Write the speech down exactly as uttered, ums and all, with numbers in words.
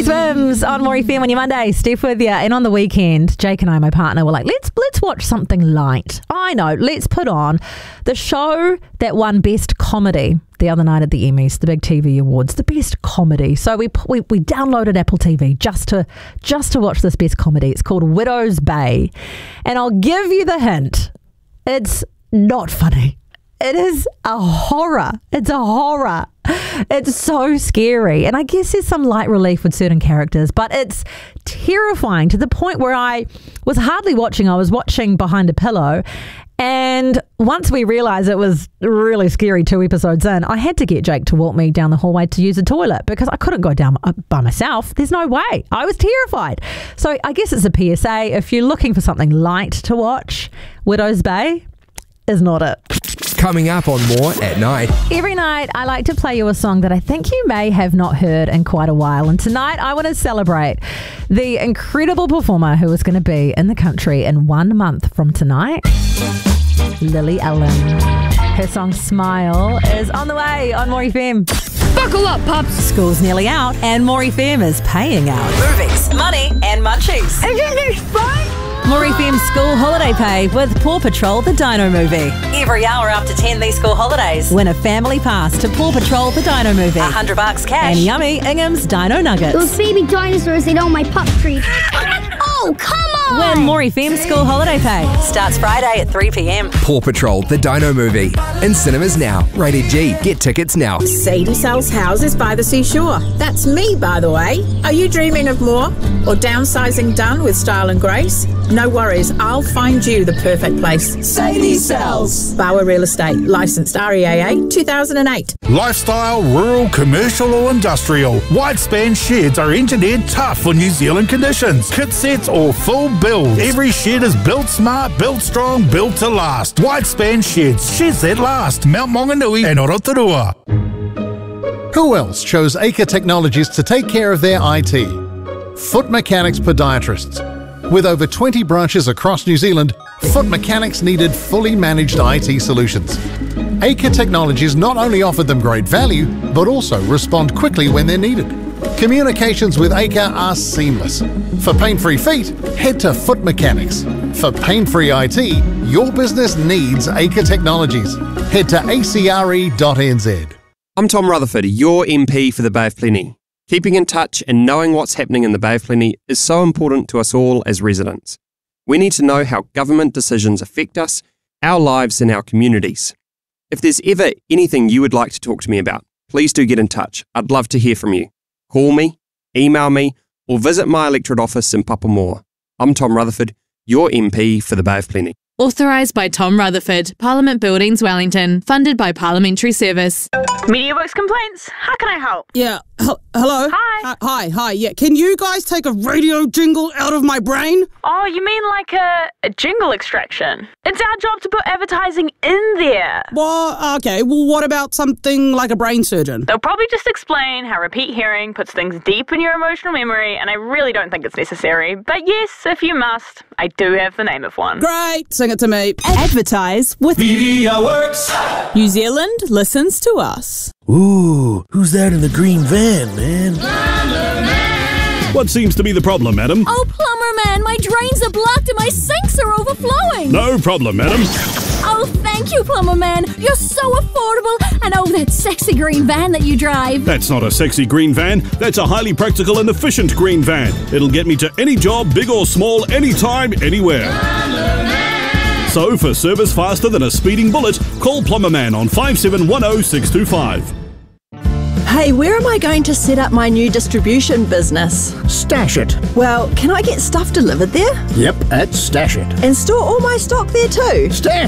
Easy Swims on More F M on your Monday. Steph with you. And on the weekend, Jake and I, my partner, were like, let's let's watch something light. I know, let's put on the show that won Best Comedy the other night at the Emmys, the big T V awards, the best comedy. So we we, we downloaded Apple T V just to just to watch this best comedy. It's called Widow's Bay. And I'll give you the hint. It's not funny. It is a horror. It's a horror. It's so scary. And I guess there's some light relief with certain characters, but it's terrifying to the point where I was hardly watching. I was watching Behind a Pillow. And once we realised it was really scary two episodes in, I had to get Jake to walk me down the hallway to use the toilet because I couldn't go down by myself. There's no way. I was terrified. So I guess it's a P S A. If you're looking for something light to watch, Widow's Bay is not it. Coming up on More at Night. Every night, I like to play you a song that I think you may have not heard in quite a while. And tonight, I want to celebrate the incredible performer who is going to be in the country in one month from tonight, Lily Allen. Her song Smile is on the way on More F M. Buckle up, pups. School's nearly out and More F M is paying out. Movies, money and munchies. Isn't this fun? More F M school holiday pay with Paw Patrol the Dino Movie. Every hour up to ten these school holidays. Win a family pass to Paw Patrol the Dino Movie. A hundred bucks cash. And yummy Ingham's Dino Nuggets. Those baby dinosaurs ate all my pup treats. Oh, come on! Win More F M school holiday pay. Starts Friday at three p.m. Paw Patrol the Dino Movie. In cinemas now. Rated G. Get tickets now. Sadie sells houses by the seashore. That's me, by the way. Are you dreaming of more? Or downsizing done with style and grace? No worries, I'll find you the perfect place. Sadie Sells. Bauer Real Estate. Licensed R E A A two thousand eight. Lifestyle, rural, commercial or industrial. Widespan sheds are engineered tough for New Zealand conditions. Kit sets or full builds. Every shed is built smart, built strong, built to last. Widespan sheds. Sheds that last. Mount Maunganui and Orotorua. Who else chose Acre Technologies to take care of their I T? Foot Mechanics Podiatrists. With over twenty branches across New Zealand, Foot Mechanics needed fully managed I T solutions. Acre Technologies not only offered them great value, but also respond quickly when they're needed. Communications with Acre are seamless. For pain-free feet, head to Foot Mechanics. For pain-free I T, your business needs Acre Technologies. Head to a c r e dot n z. I'm Tom Rutherford, your M P for the Bay of Plenty. Keeping in touch and knowing what's happening in the Bay of Plenty is so important to us all as residents. We need to know how government decisions affect us, our lives and our communities. If there's ever anything you would like to talk to me about, please do get in touch. I'd love to hear from you. Call me, email me, or visit my electorate office in Papamoa. I'm Tom Rutherford, your M P for the Bay of Plenty. Authorised by Tom Rutherford, Parliament Buildings, Wellington. Funded by Parliamentary Service. MediaWorks complaints. How can I help? Yeah. H- hello? Hi. Uh, hi, hi. Yeah. Can you guys take a radio jingle out of my brain? Oh, you mean like a, a jingle extraction? It's our job to put advertising in there. Well, okay. Well, what about something like a brain surgeon? They'll probably just explain how repeat hearing puts things deep in your emotional memory, and I really don't think it's necessary. But yes, if you must, I do have the name of one. Great. Sing it to me. Advertise with MediaWorks. New Zealand listens to us. Ooh, who's that in the green van, man? What seems to be the problem, madam? Oh, plumber man, my drains are blocked and my sinks are overflowing. No problem, madam. Oh, thank you, plumber man. You're so affordable. And oh, that sexy green van that you drive. That's not a sexy green van. That's a highly practical and efficient green van. It'll get me to any job, big or small, anytime, anywhere. So, for service faster than a speeding bullet, call Plumberman on five seven one zero six two five. Hey, where am I going to set up my new distribution business? Stash It. Well, can I get stuff delivered there? Yep, at Stash It. And store all my stock there too? Stash